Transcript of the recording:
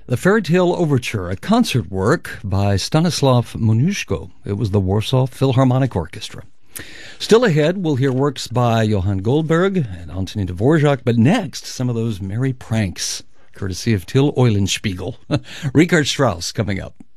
The Fairy Tale Overture, a concert work by Stanislav Moniuszko. It was the Warsaw Philharmonic Orchestra. Still ahead, we'll hear works by Johann Goldberg and Antoni Dvorak, but next, some of those merry pranks, courtesy of Till Eulenspiegel. Richard Strauss coming up.